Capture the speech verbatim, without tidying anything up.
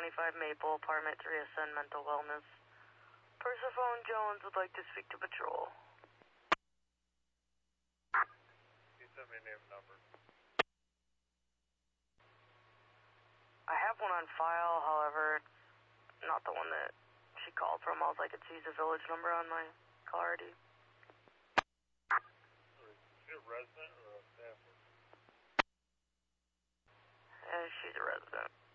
twenty-five Maple, apartment three, Ascend Mental Wellness. Persephone Jones would like to speak to patrol. He sent me a name and number. I have one on file, however, it's not the one that she called from. All I could see is a village number on my call I D. Is she a resident or a staffer? Uh, she's a resident.